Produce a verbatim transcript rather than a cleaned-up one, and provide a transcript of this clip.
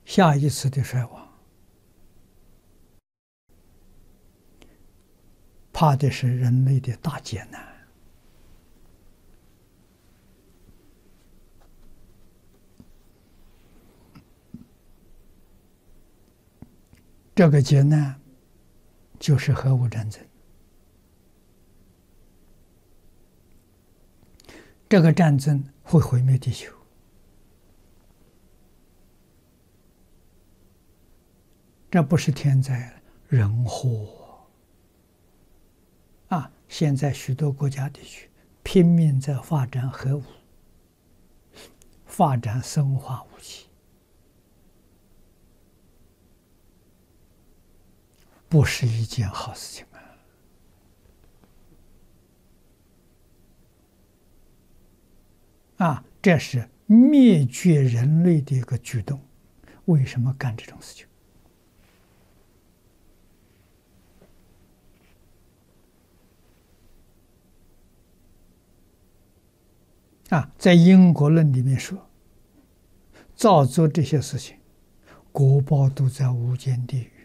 下一次的衰亡，怕的是人类的大劫难。这个劫难就是核武战争。这个战争会毁灭地球。这不是天灾，人祸啊！现在许多国家地区拼命在发展核武，发展生化武器，不是一件好事情啊！啊，这是灭绝人类的一个举动。为什么干这种事情？啊，在因果论里面说，造作这些事情，果报都在无间地狱。